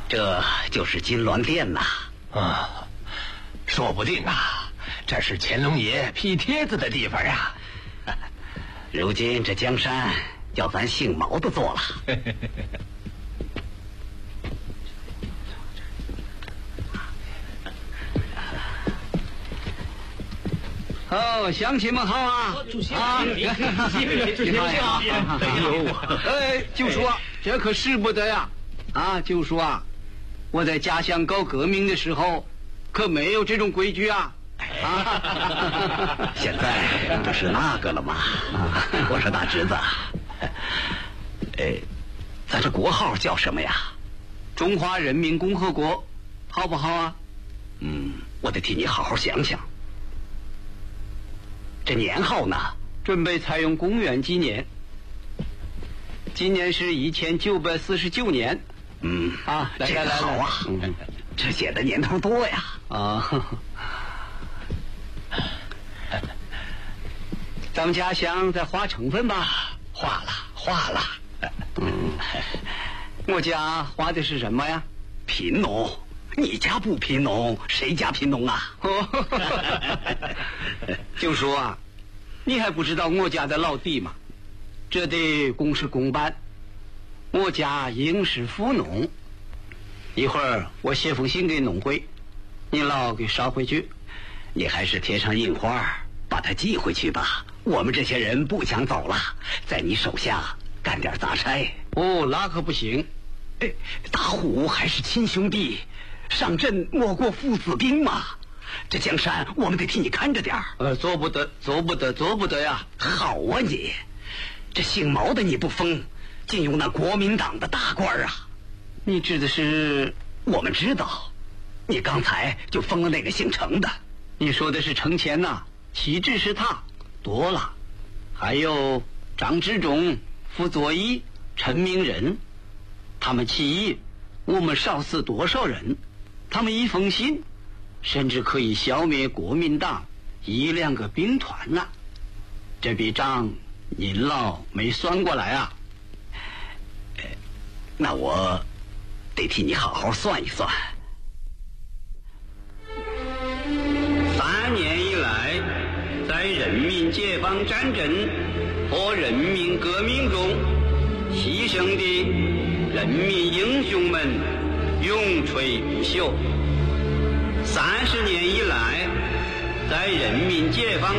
这就是金銮殿呐！ 啊，说不定啊，这是乾隆爷批帖子的地方啊。 如今这江山要咱姓毛的做了。哦，乡亲们好啊！ 主席啊， 主席好！ 就说这可使不得呀！啊，就说啊，我在家乡搞革命的时候，可没有这种规矩啊！啊，现在不是那个了吗？我说大侄子，咱这国号叫什么呀？中华人民共和国，好不好啊？我得替你好好想想。这年号呢，准备采用公元纪年。今年是1949年。来，好啊，这写的年头多呀。咱们家乡再画成分吧。 画了。 我家画的是什么呀？贫农。你家不贫农，谁家贫农啊？就说啊，你还不知道我家的老弟吗？这得公事公办。我家应是富农，一会儿我写封信给农会，你老给捎回去。你还是贴上印花，把它寄回去吧。我们这些人不想走了，在你手下干点杂差。哦，那可不行。大虎还是亲兄弟，上阵莫过父子兵嘛。这江山我们得替你看着点儿。做不得呀！好啊你，这姓毛的你不封，竟用那国民党的大官啊！你指的是？我们知道，你刚才就封了那个姓程的。你说的是程潜呐，旗帜是他多了，还有张之忠、傅作义、陈明仁，他们起义，我们少死多少人？他们一封信，甚至可以消灭国民党1-2个兵团呐！这笔账您老没算过来啊？那我得替你好好算一算。3年以来，在人民解放战争和人民革命中牺牲的人民英雄们永垂不朽。30年以来，在人民解放